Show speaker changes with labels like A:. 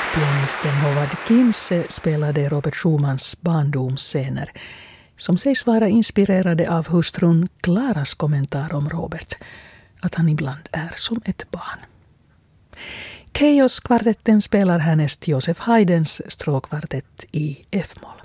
A: Pianisten Howard Kinsey spelade Robert Schumans barndomsscener som sägs vara inspirerade av hustrun Claras kommentar om Robert, att han ibland är som ett barn. Keios-kvartetten spelar härnäst Josef Haydns stråkkvartett i F-moll.